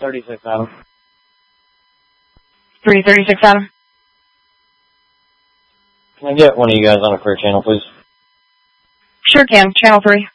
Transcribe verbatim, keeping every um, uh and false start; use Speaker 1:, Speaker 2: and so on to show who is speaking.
Speaker 1: thirty-six, Adam.
Speaker 2: three thirty-six, Adam.
Speaker 1: Can I get one of you guys on a clear channel, please?
Speaker 2: Sure can. Channel three.